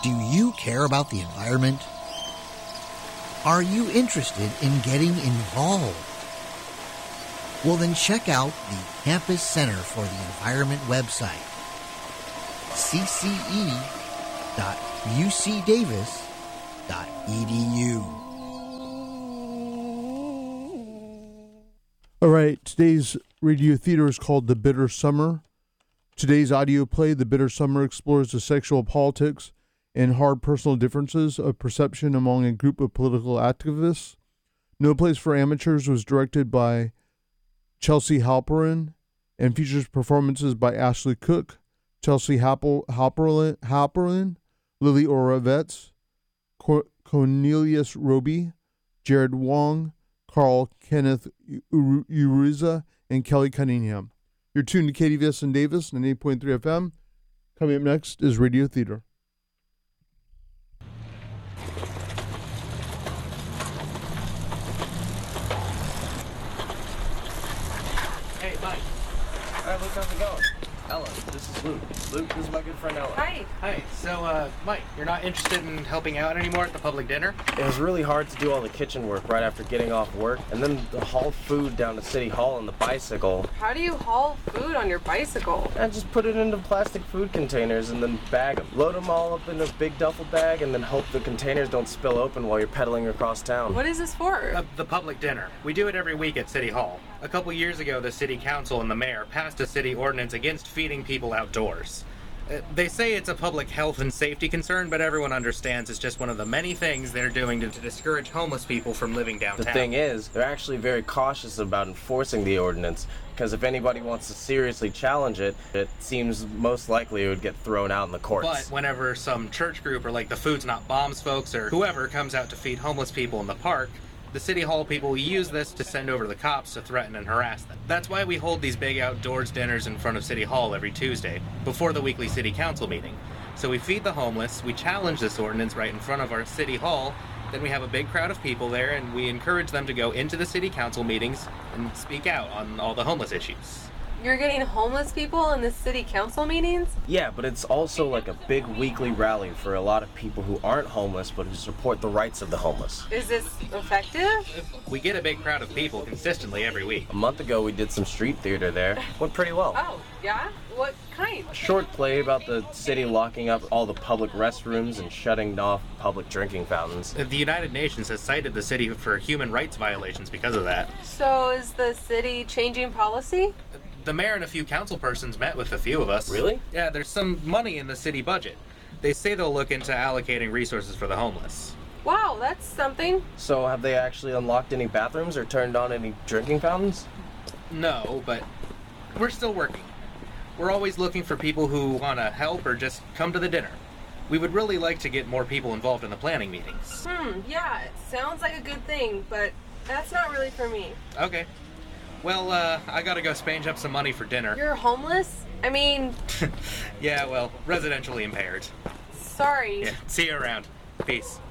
Do you care about the environment? Are you interested in getting involved? Well, then check out the Campus Center for the Environment website, cce.ucdavis.edu. All right, today's radio theater is called The Bitter Summer. Today's audio play, The Bitter Summer, explores the sexual politics and hard personal differences of perception among a group of political activists. No Place for Amateurs was directed by Chelsea Halperin and features performances by Ashley Cook, Chelsea Halperin, Lily Oravets, Cornelius Roby, Jared Wong, Carl Kenneth Uriza, and Kelly Cunningham. You're tuned to KDVS in Davis, 98.3 FM. Coming up next is Radio Theater. Hey, Mike. All right, Luke, how's it going? Ella, this is Luke. Luke, this is my good friend Ella. Hi. Hi. So, Mike, you're not interested in helping out anymore at the public dinner? It was really hard to do all the kitchen work right after getting off work, and then to haul food down to City Hall on the bicycle. How do you haul food on your bicycle? And just put it into plastic food containers and then bag them. Load them all up in a big duffel bag and then hope the containers don't spill open while you're pedaling across town. What is this for? The public dinner. We do it every week at City Hall. A couple years ago, the city council and the mayor passed a city ordinance against feeding people outdoors. They say it's a public health and safety concern, but everyone understands it's just one of the many things they're doing to discourage homeless people from living downtown. The thing is, they're actually very cautious about enforcing the ordinance, because if anybody wants to seriously challenge it, it seems most likely it would get thrown out in the courts. But whenever some church group or like the Food's Not Bombs folks or whoever comes out to feed homeless people in the park, the City Hall people use this to send over the cops to threaten and harass them. That's why we hold these big outdoors dinners in front of City Hall every Tuesday, before the weekly City Council meeting. So we feed the homeless, we challenge this ordinance right in front of our City Hall, then we have a big crowd of people there, and we encourage them to go into the City Council meetings and speak out on all the homeless issues. You're getting homeless people in the city council meetings? Yeah, but it's also like a big weekly rally for a lot of people who aren't homeless but who support the rights of the homeless. Is this effective? We get a big crowd of people consistently every week. A month ago we did some street theater there. Went pretty well. Oh, yeah? What kind? A short play about the city locking up all the public restrooms and shutting off public drinking fountains. The United Nations has cited the city for human rights violations because of that. So is the city changing policy? The mayor and a few council persons met with a few of us. Really? Yeah, there's some money in the city budget. They say they'll look into allocating resources for the homeless. Wow, that's something. So have they actually unlocked any bathrooms or turned on any drinking fountains? No, but we're still working. We're always looking for people who want to help or just come to the dinner. We would really like to get more people involved in the planning meetings. Yeah, it sounds like a good thing, but that's not really for me. Okay. Well, I gotta go spange up some money for dinner. You're homeless? I mean... Yeah, well, residentially impaired. Sorry. Yeah, see you around. Peace.